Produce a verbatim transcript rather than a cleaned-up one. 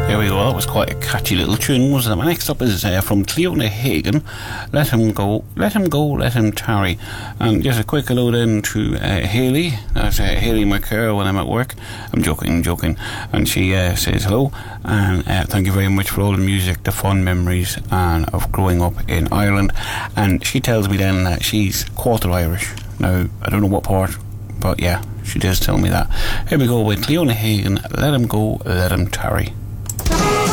There we go, that was quite a catchy little tune, wasn't it? Next up is uh, from Cleona Hagan, Let Him Go, Let Him Go, Let Him Tarry. And just a quick hello then to uh, Hayley. That's uh, Hayley, my care when I'm at work. I'm joking, I'm joking. And she uh, says hello, and uh, thank you very much for all the music, the fun memories and of growing up in Ireland. And she tells me then that she's quarter Irish. Now, I don't know what part, but yeah, she does tell me that. Here we go with Cleona Hagan, Let Him Go, Let Him Tarry.